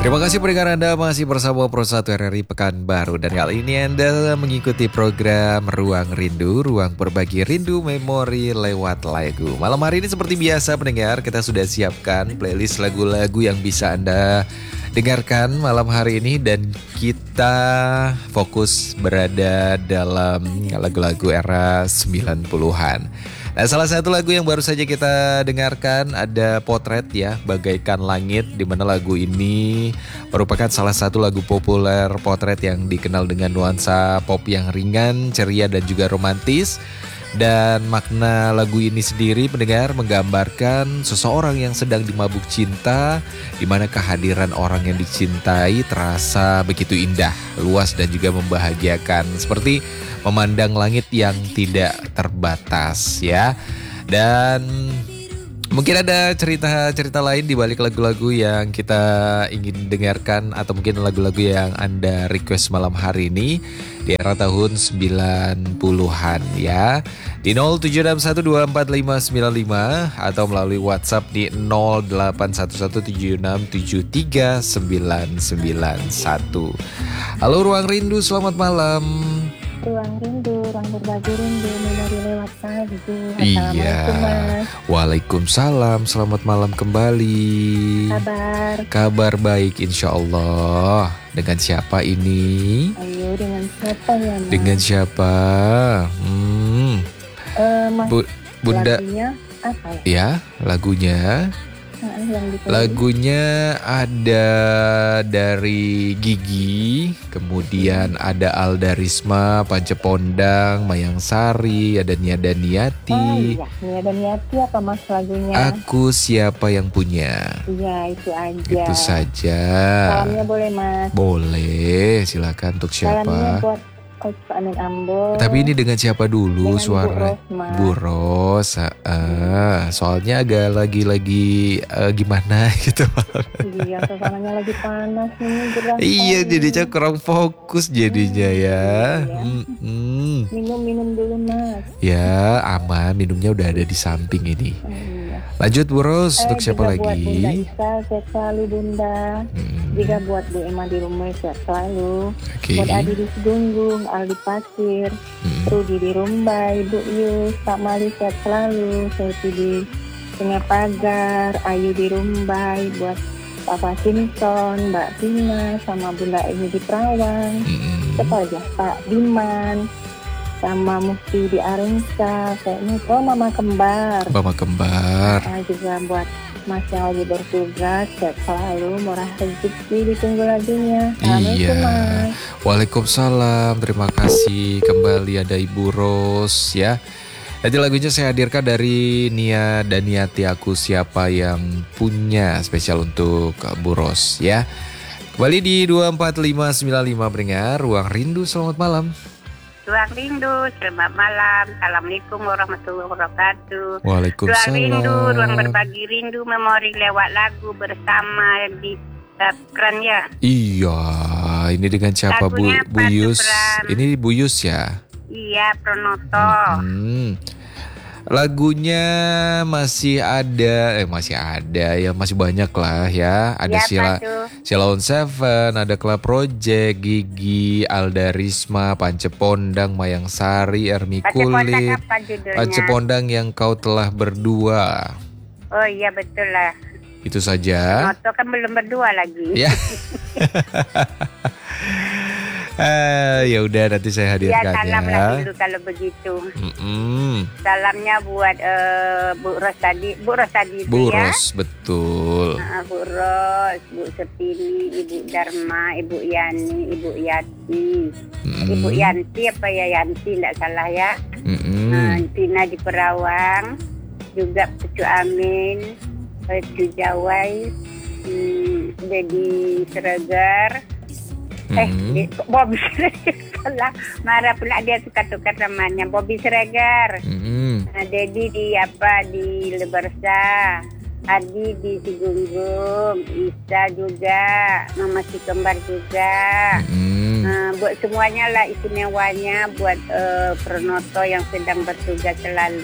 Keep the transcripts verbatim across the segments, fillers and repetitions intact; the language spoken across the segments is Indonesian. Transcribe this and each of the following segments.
Terima kasih pendengar Anda masih bersama Pro satu R R I Pekanbaru. Dan kali ini Anda mengikuti program Ruang Rindu, Ruang Berbagi Rindu Memori lewat lagu. Malam hari ini seperti biasa pendengar, kita sudah siapkan playlist lagu-lagu yang bisa Anda dengarkan malam hari ini. Dan kita fokus berada dalam lagu-lagu era sembilan puluhan. Nah, salah satu lagu yang baru saja kita dengarkan ada Potret ya, Bagaikan Langit, di mana lagu ini merupakan salah satu lagu populer Potret yang dikenal dengan nuansa pop yang ringan, ceria dan juga romantis. Dan makna lagu ini sendiri pendengar menggambarkan seseorang yang sedang dimabuk cinta, di mana kehadiran orang yang dicintai terasa begitu indah, luas dan juga membahagiakan, seperti memandang langit yang tidak terbatas ya. Dan mungkin ada cerita-cerita lain di balik lagu-lagu yang kita ingin dengarkan, atau mungkin lagu-lagu yang Anda request malam hari ini di era tahun sembilan puluhan ya. Di nol tujuh enam satu dua empat lima sembilan lima atau melalui WhatsApp di nol delapan satu satu tujuh enam tujuh tiga sembilan sembilan satu. Halo Ruang Rindu, selamat malam. Ruang Rindu, ruang berbagi rindu, memori lewat lagu. Iya. Mas. Waalaikumsalam, selamat malam kembali. Kabar? Kabar baik insya Allah. Dengan siapa ini? Ayo, dengan siapa ya Mas? Dengan siapa? Hmm. Uh, mas, Bu, Bunda. lagunya apa ya? Ya, lagunya. Nah, yang Lagunya ada dari Gigi, kemudian hmm. ada Alda Risma, Pancepondang, Mayang Sari, ada Nia Daniati. Oh iya, Nia Daniati apa Mas lagunya? Aku Siapa Yang Punya. Iya, itu aja. Itu saja. Salamnya boleh Mas? Boleh, silakan untuk siapa? Salamnya buat Coach Amin Ambo. Tapi ini dengan siapa dulu dengan suara? Bu Ros. Uh, soalnya agak lagi-lagi uh, gimana gitu. Iya, suasananya lagi panas nih. Iya, jadinya kurang fokus jadinya hmm, ya. Iya. Hmm. Minum-minum dulu Mas. Ya, aman. Minumnya udah ada di samping ini. Hmm. Lanjut Bu Ros, eh, untuk siapa lagi? Buat Bunda Isa, sehat selalu Bunda. Hmm. Juga buat Bu Emma di rumah, sehat selalu. Okay. Buat Adi di Sedunggung, Aldi Pasir, hmm. Rudi di Rumbai, Bu Yus, Pak Mali sehat selalu. Selvi di Sungai Pagar, Ayu di Rumbai, buat Papa Simpson, Mbak Tina, sama Bunda Emi di Perawang. Hmm. Siapa aja? Pak Diman, sama Mufti di Arenca, kayaknya oh Mama Kembar. Mama Kembar. Nah, juga buat Mas yang lagi bertugas, sehat selalu, murah rezeki, ditunggu lagunya. Iya. Mas. Waalaikumsalam, terima kasih kembali ada Ibu Ros ya. Jadi lagunya saya hadirkan dari Nia Daniati, Aku Siapa Yang Punya, spesial untuk Bu Ros ya. Kembali di dua empat lima sembilan lima pendengar Ruang Rindu, selamat malam. Ruang Rindu, selamat malam. Assalamualaikum warahmatullahi wabarakatuh. Waalaikumsalam. Ruang Rindu, ruang berbagi rindu, memori lewat lagu bersama di Sapran ya. Iya, ini dengan siapa Bu, Bu Yus? Ini Bu Yus ya? Iya, Pronoto. Hmm. Lagunya masih ada, eh masih ada ya, masih banyak lah ya. Ada ya, Sila, Sila on Seven, ada Club Project, Gigi, Alda Risma, Pancepondang, Mayang Sari, Ermi Kulit, Pancepondang Yang Kau Telah Berdua. Oh iya betul lah. Itu saja. Noto kan belum berdua lagi. Ya. Ah, ya udah nanti saya hadirkan ya. Salam lah dulu kalau begitu. Mm-mm. Salamnya buat uh, Bu Ros tadi, Bu Ros tadi Bu ya. Ros betul. Nah, Bu Ros, Bu Sepini, Ibu Dharma, Ibu Yani, Ibu Yati, mm-mm. Ibu Yanti apa ya Yanti tidak salah ya. Nah, Tina di Perawang, juga Cucu Amin, Cucu Jawai, hmm, Dedi Seregar. Eh, mm-hmm. Bobby Siregar salah. Marah pula dia suka tukar namanya Bobby Siregar. Mm-hmm. Nah, Dedi di apa di Lebarsa, Adi di Sigunggung, Isa juga, Mama Si Kembar juga. Mm-hmm. Nah, buat semuanya lah istimewanya buat uh, Pronoto yang sedang bertugas selalu.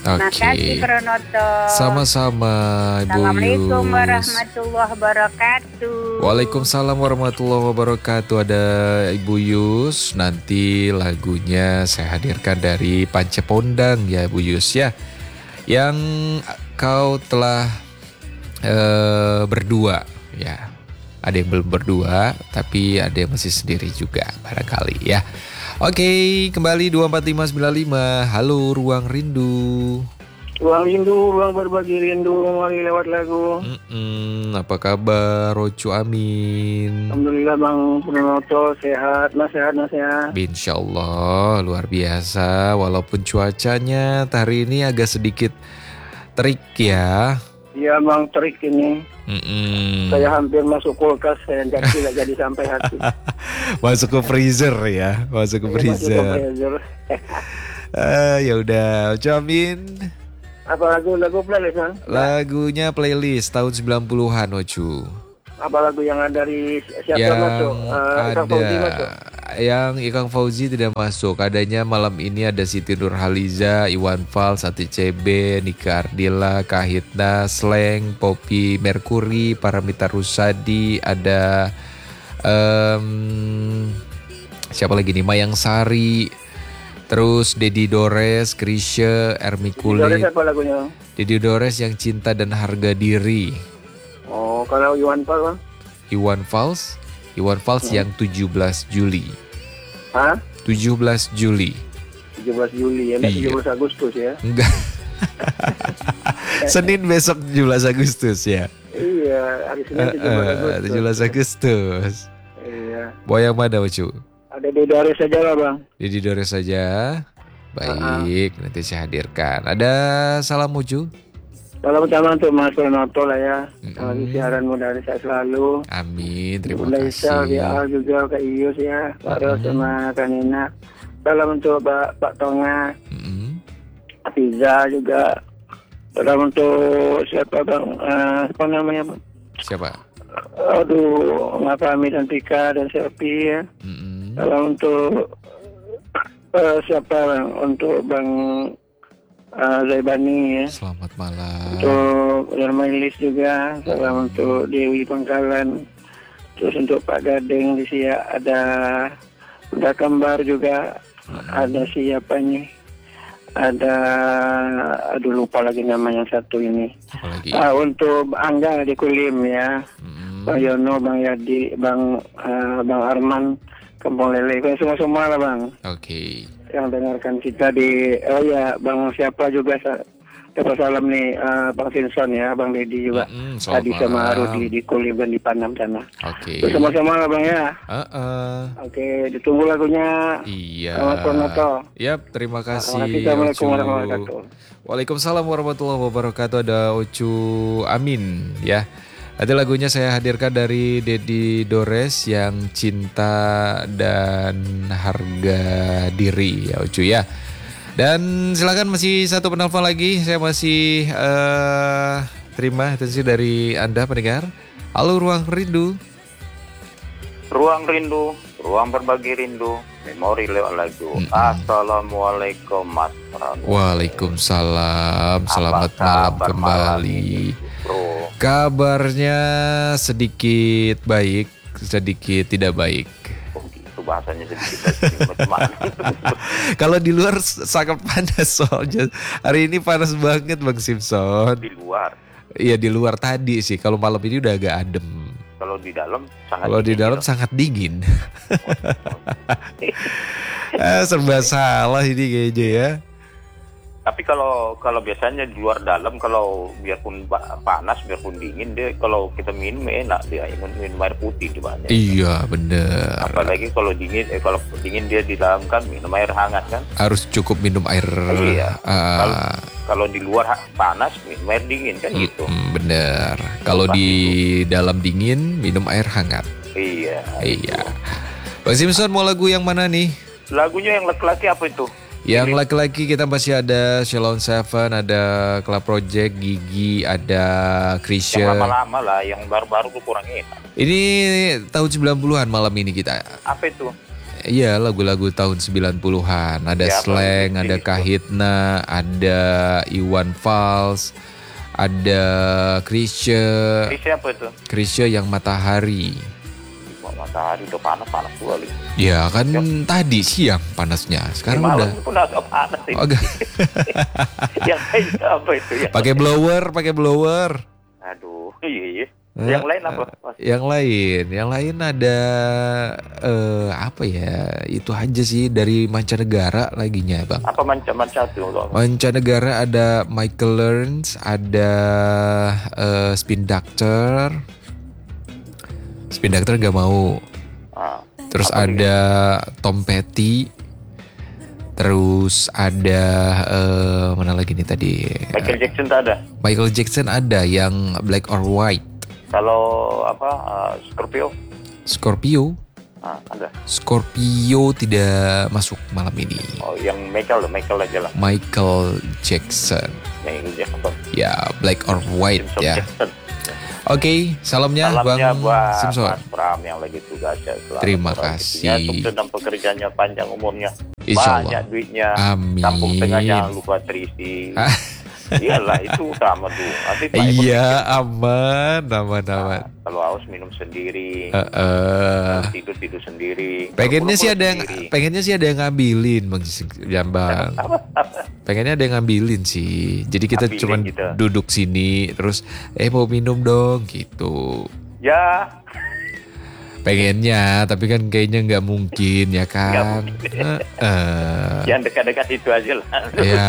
Makasih Pronoto. Sama-sama Ibu Assalamualaikum Yus. warahmatullahi wabarakatuh. Waalaikumsalam warahmatullahi wabarakatuh. Ada Ibu Yus. Nanti lagunya saya hadirkan dari Pancepondang ya Bu Yus ya. Yang kau telah uh, berdua ya. Ada yang belum berdua, tapi ada yang masih sendiri juga barangkali ya. Oke, kembali dua empat lima sembilan lima. Halo Ruang Rindu. Ruang Rindu, ruang berbagi rindu, mari lewat lagu. Mm-mm, apa kabar Rocu Amin? Alhamdulillah Bang Purnoto, sehat, mas sehat, mas sehat. Insya Allah, luar biasa. Walaupun cuacanya hari ini agak sedikit terik ya. Iya Bang, terik ini. Mm-mm. Saya hampir masuk kulkas, saya tidak tidak jadi sampai hati. Masuk ke freezer ya, masuk ke Saya masuk ke freezer. freezer. Ah, ya udah, Rocu Amin. Apa lagu lagu playlist Bang? Lagunya playlist tahun sembilan puluhan Ocu. Apa lagu yang ada dari siapa Yang masuk? Uh, Ikang Fauzi ada masuk. yang Ikang Fauzi tidak masuk. Adanya malam ini ada Siti Nurhaliza, Iwan Fals, Ati C B, Nika Ardila, Kahitna, Sleng, Poppy Mercury, Paramita Rusadi, ada um, siapa lagi nih? Mayang Sari, terus Dedi Dores, Krisye, Ermi Dari Kulit. siapa lagunya? Dedi Dores yang Cinta dan Harga Diri. Oh, kalau Iwan Fals Bang? Iwan Fals, Iwan Fals Hmm. yang tujuh belas Juli. Hah? tujuh belas Juli. tujuh belas Juli ya, enggak Iya. tujuh belas Agustus ya. Enggak. Senin besok tujuh belas Agustus ya. Iya, hari Senin tujuh belas Agustus. tujuh belas Agustus. Iya. Bawa yang mana Wacu? Ada di Dores saja lah Bang. Jadi Dores saja. Baik, nanti saya hadirkan. Ada salam Wacu? Salam utama untuk Mas Pronoto lah ya. Mm-mm. Lagi siaran mudah saya selalu. Amin, terima Bunda Isa, kasih. Bial juga Kak Iyus ya. Pak Ros sama Kak Nina. Salam untuk Pak, Pak Tonga. Mm-mm. Afiza juga. Salam untuk siapa Bang? Uh, apa namanya Bang? Siapa? Aduh, Mbak Fahmi dan Tika dan Selfie ya. Mm-mm. Salam untuk uh, siapa Bang? Untuk Bang uh, Zaibani ya. Selamat malam. Untuk Darmailis juga, salam untuk Dewi Pangkalan. Terus untuk Pak Gading di sini ada Bunda Kembar juga, ada siapa nih? Ada, aduh lupa lagi namanya satu ini. Apa lagi? Ah, untuk Angga di Kulim ya, Mm-mm. Bang Yono, Bang Yadi, Bang uh, Bang Arman, Kampung Lele, kayak semua semua lah Bang. Oke. Yang dengarkan kita di, oh ya Bang siapa juga dapat salam nih uh, Bang Sinson ya, Bang Dedi juga. Mm-mm, selamat Tadi sama malam. Rudi di Kulim dan di Panam sana. Oke. Terus sama-sama lah Bang ya. Uh-uh. Oke, ditunggu lagunya. Iya. Selamat Pronoto. Yap, terima kasih. Assalamualaikum Ocu. warahmatullahi wabarakatuh. Waalaikumsalam warahmatullahi wabarakatuh. Ada Ocu Amin ya. Ada lagunya saya hadirkan dari Dedi Dores yang Cinta dan Harga Diri ya Ocu ya. Dan silakan masih satu penelpon lagi. Saya masih uh, terima atensi dari Anda pendengar. Halo Ruang Rindu. Ruang rindu, ruang berbagi rindu, memori lewat lagu. Mm-mm. Assalamualaikum Mas Pranoto. Waalaikumsalam. Selamat Apa malam kabar malam kembali. ini, Bro? Kabarnya sedikit baik, sedikit tidak baik. Oh, gitu bahasanya sedikit bagaimana? Kalau di luar sangat panas soalnya. Hari ini panas banget Bang Simpson. Di luar. Iya di luar tadi sih. Kalau malam ini udah agak adem. Kalau di dalam sangat Kalau di dingin dalam gitu. sangat dingin. eh, serba salah ini kayaknya ya. Tapi kalau kalau biasanya di luar dalam, kalau biarpun ba- panas, biarpun dingin, dia kalau kita minum enak, dia minum, minum air putih di banyak. Iya bener. Apalagi kalau dingin, eh, kalau dingin dia di dalam kan minum air hangat kan. Harus cukup minum air. Iya. ah, Kalau kalau di luar ha- panas, minum air dingin kan gitu. mm, bener. Kalau di dalam dingin minum air hangat. Iya. Iya. Bang Simpson mau lagu yang mana nih? Lagunya yang laki-laki apa itu? Yang laki-laki kita masih ada Shalom Seven, ada Club Project, Gigi, ada Krisye. Yang lama-lama lah, yang baru-baru tuh kurang enak. Ini tahun sembilan puluhan malam ini kita. Apa itu? iya lagu-lagu tahun sembilan puluhan. Ada ya, Slang, ada Kahitna, ada Iwan Fals, ada Krisya. Krisya apa itu? Krisya yang Matahari. Matahari udah panas-panas kali. Ya kan ya. Tadi siang panasnya, sekarang ya, udah. Pun agak panas ini. Agak. Yang lain apa itu ya? Pakai blower, pakai blower. Aduh, iya iya. Yang lain apa? Mas? Yang lain, yang lain ada uh, apa ya? Itu aja sih dari mancanegara laginya, Bang. Apa manca-manca itu? Mancanegara ada Michael Learns, ada uh, Spin Doctor. Spin Doctor gak mau. Ah, Terus ada ini? Tom Petty. Terus ada uh, mana lagi nih tadi? Michael Jackson tak ada? Michael Jackson ada yang Black or White. Kalau apa uh, Scorpio? Scorpio? Ah, ada. Scorpio tidak masuk malam ini. Oh, yang Michael, Michael aja lah. Michael Jackson. Michael Jackson. Ya, Black or White Simpson ya. Jackson. Oke, okay, salamnya, salamnya Bang buat Simpson. Mas Pram yang lagi tugas ya. Terima kasih. Sukses dan pekerjaannya panjang umurnya. Insya banyak Allah. Duitnya. Amin. Kampung tengah jangan lupa terisi. Iyalah itu utama tuh. Iya aman, aman, aman. Nah, kalau haus minum sendiri, uh, uh. tidur tidur sendiri. Pengennya sih ada yang, sendiri. pengennya sih ada yang ngambilin, Bang Jambang. Pengennya ada yang ngambilin sih. Jadi kita Ambilin cuma gitu. duduk sini, terus eh mau minum dong gitu. Ya. Pengennya, tapi kan kayaknya nggak mungkin ya kan. Mungkin. Uh, uh. Yang dekat-dekat itu aja lah. Ya.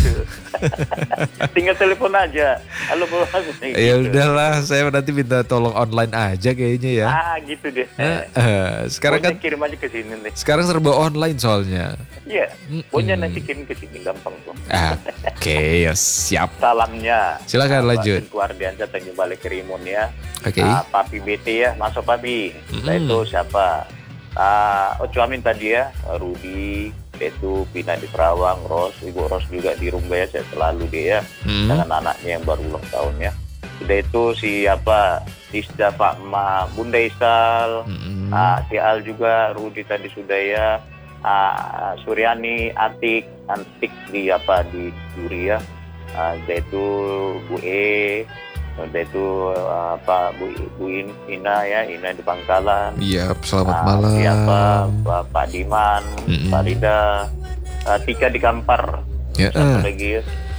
Tinggal telepon aja. Halo bos. Gitu. Ya udahlah, saya nanti minta tolong online aja kayaknya ya. Ah gitu deh. Uh, uh. Sekarang Pokoknya kan kirim aja ke sini nih. Sekarang serba online soalnya. Iya. Pokoknya nanti kirim ke sini gampang tuh. Ah, Oke, okay, ya siap. Salamnya. Silakan lanjut. Guardiansa Tanjung Balai Kerimun ya. Oke. Okay. Uh, Papi B T ya, masuk Papi. Nah itu siapa? Uh, Ocu Amin tadi ya, Rudi, itu Pina di Perawang, Ros, Ibu Ros juga di Rumba ya, saya selalu dia ya, mm. dengan anaknya yang baru ulang tahun ya. Sudah itu siapa? Isda Pak Ma, Bunda Isal, mm. uh, si Al juga, Rudi tadi sudah ya, uh, Suryani, Atik, Antik di apa di Duri ya, uh, itu Bu E. Udah itu apa Bu, Bu Ina ya, Ina di Pangkalan. Iya, selamat nah, malam. Siapa Pak Diman, mm-hmm. Pak Rida, uh, Tika di Kampar. Ya. Siapa uh. lagi ya?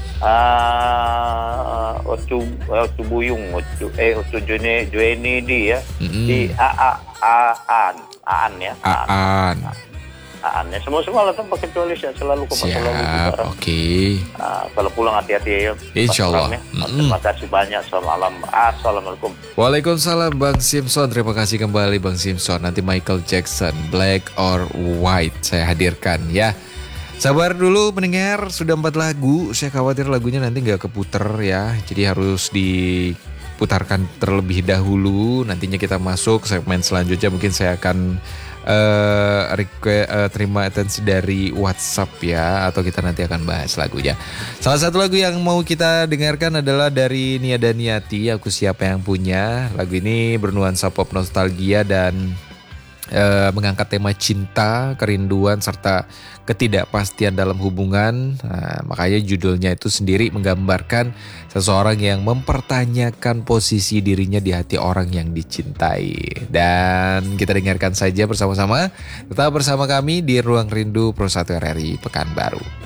Uh, Ocu Ocu Buyung, Ocu eh Ocu Jone Joeni di ya. Mm-hmm. Di A A A Aan, Aan ya. Aan. Aan. Aannya semua-semua lah tempat kecuali saya selalu ke Siap, oke. Okay. Nah, kalau pulang hati-hati ya. Insya Allah. Ya. Mm-hmm. Terima kasih banyak. Assalamualaikum. Waalaikumsalam Bang Simpson. Terima kasih kembali Bang Simpson. Nanti Michael Jackson, Black or White saya hadirkan ya. Sabar dulu pendengar, sudah empat lagu. Saya khawatir lagunya nanti nggak keputer ya. Jadi harus diputarkan terlebih dahulu. Nantinya kita masuk segmen selanjutnya. Mungkin saya akan Uh, request, uh, terima atensi dari WhatsApp ya, atau kita nanti akan bahas lagunya. Salah satu lagu yang mau kita dengarkan adalah dari Nia Daniati, Aku Siapa Yang Punya. Lagu ini bernuansa pop nostalgia dan uh, mengangkat tema cinta, kerinduan serta ketidakpastian dalam hubungan. Nah, makanya judulnya itu sendiri menggambarkan seseorang yang mempertanyakan posisi dirinya di hati orang yang dicintai. Dan kita dengarkan saja bersama-sama. Tetap bersama kami di Ruang Rindu Pro satu R R I Pekanbaru.